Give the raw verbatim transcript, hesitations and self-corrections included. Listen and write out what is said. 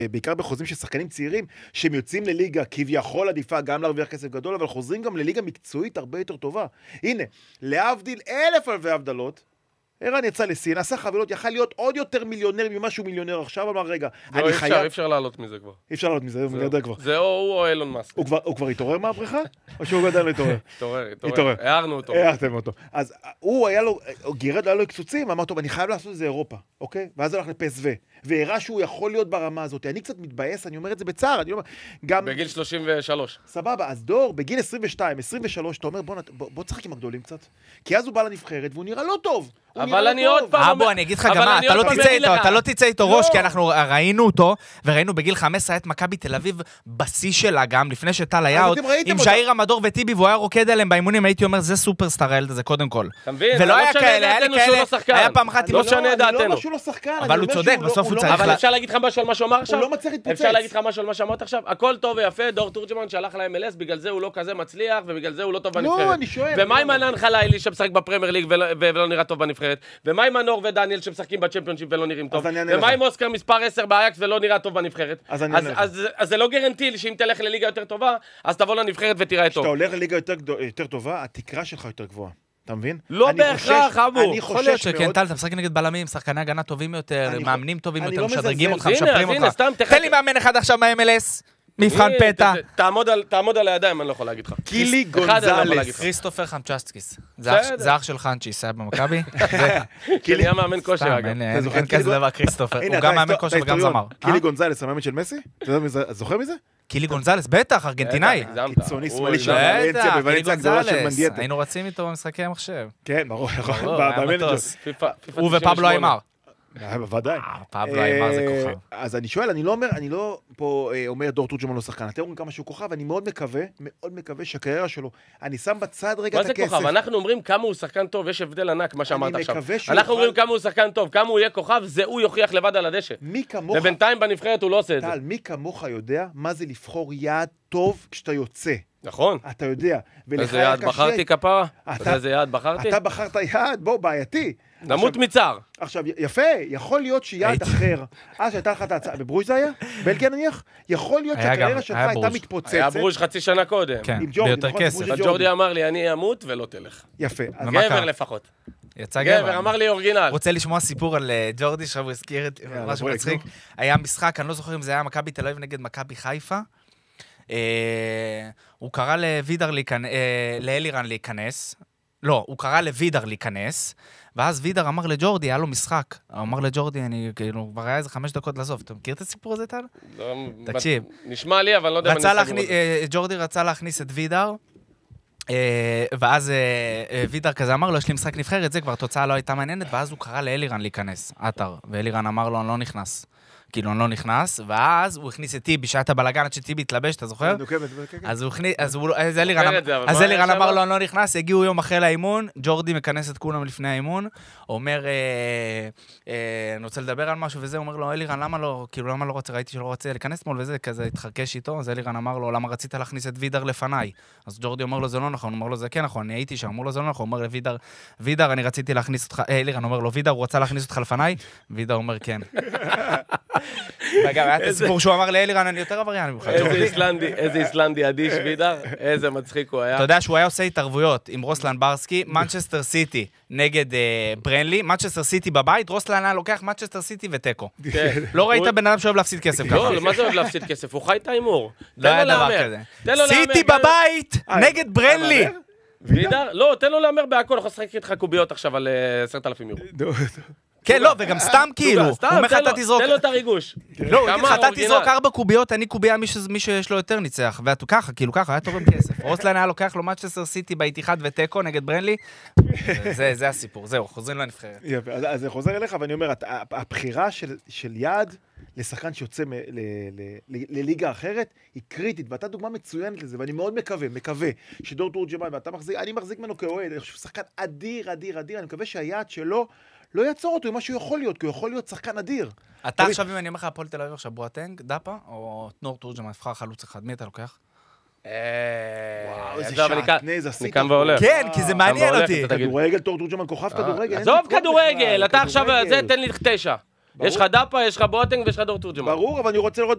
בעיקר בחוזים של שחקנים צעירים, שהם יוצאים לליגה כביכול עדיפה גם להרוויח כסף גדול, אבל חוזרים גם לליגה מקצועית הרבה יותר טובה. הנה, להבדיל אלף אלפי הבדלות, ערן יצא לסין, עשה חבילות, יכל להיות עוד יותר מיליונר ממה שהוא מיליונר עכשיו, אמר רגע, לא, אי אפשר, אי אפשר לעלות מזה כבר. אי אפשר לעלות מזה, הוא מיליארדר כבר. זה או הוא או אילון מאסק. הוא כבר התעורר מהבריכה? או שהוא גדל להתעורר? התעורר, התעורר. הערנו אותו. הערתם אותו. אז הוא היה לו, גירד היה לו קצוצים, אמר טוב, אני חייב לעשות את זה אירופה, אוקיי? ואז הלך לפס ו. והראה שהוא יכול להיות ברמה הזאת. אני קצת מתבאס, אני אומר את זה בצער, אני אומר, גם... בגיל שלושים ושלוש. סבבה, אז דור, בגיל עשרים ושתיים, עשרים ושלוש, אתה אומר, בוא, בוא תשחק עם הגדולים קצת. כי אז הוא בא לנבחרת, והוא נראה לא טוב. אבל אני עוד פעם... אבו, אני אגיד לך גם מה, אתה לא תצא איתו ראש, כי אנחנו ראינו אותו, וראינו בגיל חמש עשרה את מכבי תל אביב בשיא שלה גם, לפני שטל היה עוד, עם ז'איר המדור וטיבי, והוא היה רוקד עליהם באימונים, הייתי אומר, זה סופרסטאר הילד הזה קודם כל. ולא היה כאלה, היה לי כאלה, היה פעם אחת, לא משנה דעתנו. אבל הוא צודק, בסוף הוא צריך... אבל אפשר להגיד לך משהו על מה שאומר עכשיו? הוא לא מצליח להתפוצץ. אפשר להגיד לך משהו על מה שאמרת עכשיו? הכל טוב ויפה, דור תורג'מן שהלך ל-אם אל אס, בגלל זה הוא לא כזה מצליח, ובגלל זה הוא לא טוב בנבחרת. לא, אני שואל. ומה עם ענן חלילי שמשחק בפרמייר ליג ולא נראה טוב בנבחרת? ומה עם מנור ודניאל שמשחקים בצ'מפיונשיפ ולא נראים טוב? ומה עם אוסקר מספר עשר באייקס ולא נראה טוב בנבחרת? אז זה לא גרנטי שאם תלך לליגה יותר טובה, אז תבוא לנבחרת ותראה טוב. כשאתה הולך לליגה יותר טובה, התקרה שלך יותר גבוהה. אתה מבין? לא בהכרח, אבו. יכול להיות שכן, טל, אתה משחק נגד בלמים, שחקני הגנה טובים יותר, מאמנים טובים יותר, משדרגים אותך, משפרים אותך. תן לי מאמן אחד עכשיו מה-אם אל אס, מבחן פתע. תעמוד על הידיים, אני לא יכול להגיד לך. קילי גונזלס. כריסטופר חמצ'סקיס. זה אח של חנצ'יס, היה במכבי. קילי היה מאמן כושר, אגב. אין כזה דבר כריסטופר. הוא גם מאמן כושר וגם זמר. קילי גונזלס, המאמן של מסי? אתה זוכר מזה? קילי גונזלס, בטח, ארגנטינאי. קיצוני שמאלי של ולנסיה, בוולנסיה הגדולה של מנדיאטה. היינו רצים איתו במשחקי המחשב. כן, ברור. הוא ופבלו איימר. בוודאי. פבלו איימר זה כוכב. אז אני שואל, אני לא אומר, אני לא פה אומר דור תורג'מן לא שחקן. אתם אומרים כמה שהוא כוכב, אני מאוד מקווה, מאוד מקווה שהקריירה שלו, אני שם בצד רגע את הכסף. מה זה כוכב? אנחנו אומרים כמה הוא שחקן טוב, יש הבדל ענק, מה שאמרת עכשיו. אנחנו אומרים כמה הוא שחקן טוב, כמה הוא יהיה כוכב, זה הוא יוכיח לבד על הדשא. מי כמוך... ובינתיים בנבחרת הוא לא עושה את זה. טל, מי כמוך יודע מה זה לבחור יעד טוב כשאתה יוצא. נכון. אתה יודע. איזה יעד בחרתי כפרה? איזה יעד בחרתי? אתה בחרת יעד, בוא, בעייתי. נמות מצער. עכשיו, יפה, יכול להיות שיעד אחר, אז שהייתה לך את ההצעה, בברוז' זה היה? בלגיה נניח? יכול להיות שהקריירה שלך הייתה מתפוצצת. היה ברוז' חצי שנה קודם. כן, ביותר כסף. ג'ורדי אמר לי, אני אמות ולא תלך. יפה. גבר לפחות. יצא גבר. גבר, אמר לי אורגינל. רוצה לשמוע סיפור על ג'ורדי, עכשיו הוא הזכיר את משהו מצחיק. היה משחק, אני לא זוכר אם זה היה מכבי תל אביב נגד מכבי חיפה. הוא קרא לאלירן להיכנס. לא, הוא קרא לוידר להיכנס, ואז וידר אמר לג'ורדי, היה לו משחק. הוא אמר לג'ורדי, אני כאילו, כבר היה איזה חמש דקות לעזוב. אתה מכיר את הסיפור הזה, טל? תקשיב. נשמע לי, אבל לא יודע אם אני סגור. ג'ורדי רצה להכניס את וידר, ואז וידר כזה אמר לו, יש לי משחק נבחרת, זה כבר תוצאה לא הייתה מעניינת, ואז הוא קרא לאלירן להיכנס, אתר, ואלירן אמר לו, אני לא נכנס. כאילו, אני לא נכנס, ואז הוא הכניס את טיבי, שהיה את הבלגן עד שטיבי התלבש, אתה זוכר? אז הוא הכניס, אז אלירן אמר לו, אני לא נכנס, הגיעו יום אחרי לאימון, ג'ורדי מכנס את כולם לפני האימון, אומר, אני רוצה לדבר על משהו וזה, הוא אומר לו, אלירן, למה לא, כאילו, למה לא רוצה, ראיתי שלא רוצה להיכנס מול וזה, כזה התחרקש איתו, אז אלירן אמר לו, למה רצית להכניס את וידר לפניי? אז ג'ורדי אומר לו, זה לא נכון, הוא אומר לו, זה כן נכון, אני הייתי שם, אמר לו, זה לא נכון, הוא אומר לוידר, וידר, אני רציתי להכניס אותך, אלירן אומר לו, וידר, הוא רצה להכניס אותך לפניי? וידר אומר, כן. וגם היה את הסיפור שהוא אמר לאלירן, אני יותר עבריין. איזה איסלנדי אדיש וידר, איזה מצחיק הוא היה. אתה יודע שהוא היה עושה התערבויות עם רוסלן ברסקי, מנצ'סטר סיטי נגד ברנלי, מנצ'סטר סיטי בבית, רוסלן היה לוקח מנצ'סטר סיטי ותיקו. לא ראית בן אדם שאוהב להפסיד כסף ככה. לא, מה זה אוהב להפסיד כסף? הוא חי את האימור. לא היה דבר כזה. סיטי בבית נגד ברנלי. וידר? לא, תן לו לאמר בהכל, הוא חסק איתך קוביות עכשיו על עשרת אלפים יורו. כן, לא, וגם סתם כאילו, הוא אומר לך, אתה תזרוק... תן לו את הריגוש. לא, הוא יגיד לך, אתה תזרוק ארבע קוביות, אני קוביה מי שיש לו יותר ניצח, ואתה ככה, כאילו ככה, היה תורם כסף. רוסלן היה לוקח לו מנצ'סטר סיטי באיתיחד וטקו נגד ברנלי, זה הסיפור, זהו, חוזרים לנבחרת. יפה, אז זה חוזר אליך, ואני אומר, הבחירה של יעד לשחקן שיוצא לליגה אחרת, היא קריטית, ואתה דוגמה מצוינת לזה, ואני מאוד מקווה, מקווה, שדור תורג'מן, ואתה מחזיק, אני מחזיק ממנו כאוהד, אני חושב שחקן אדיר, אדיר, אדיר, אני מקווה שהיעד שלו לא יעצור אותו עם מה שהוא יכול להיות, כי הוא יכול להיות שחקן אדיר. אתה עכשיו, אם אני אומר לך, הפועל תל אביב עכשיו, בואטנג, דאפה, או דור תורג'מן, נבחר חלוץ אחד, מי אתה לוקח? וואו, איזה שעטנז עשית. כן, כי זה מעניין אותי. כדורגל, דור תורג'מן כוכב כדורגל. עזוב כדורגל, אתה עכשיו, זה תן לי תשע. יש לך דאפה, יש לך בואטנג ויש לך דור תורג'מן. ברור, אבל אני רוצה לראות